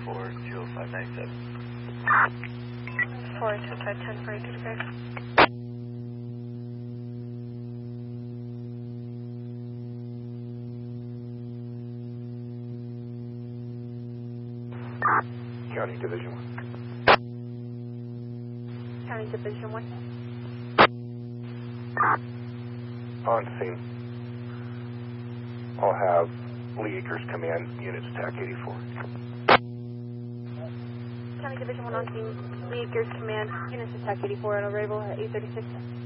42597. 42510 for Eagle. County Division 1. County Division 1. On scene. I'll have Lee Akers Command, units TAC 84. County Division 1 on scene. Lee Akers Command, units attack 84 on arrival at 836.